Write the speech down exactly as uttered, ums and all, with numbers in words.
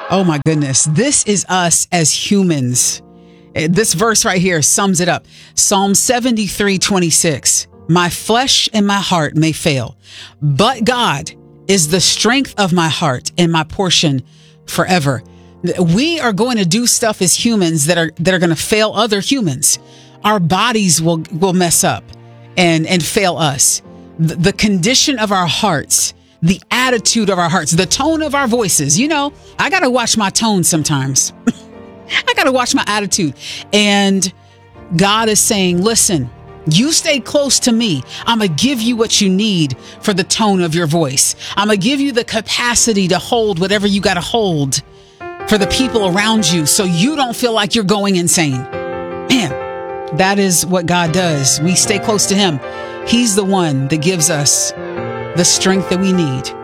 Oh my goodness. This is us as humans. This verse right here sums it up. Psalm seventy-three twenty-six. My flesh and my heart may fail, but God is the strength of my heart and my portion forever. We are going to do stuff as humans that are that are going to fail other humans. Our bodies will will mess up and and fail us. The, the condition of our hearts, the attitude of our hearts, the tone of our voices. You know, I got to watch my tone sometimes. I got to watch my attitude. And God is saying, listen, you stay close to me. I'm going to give you what you need for the tone of your voice. I'm going to give you the capacity to hold whatever you got to hold for the people around you so you don't feel like you're going insane. Man, that is what God does. We stay close to him. He's the one that gives us the strength that we need.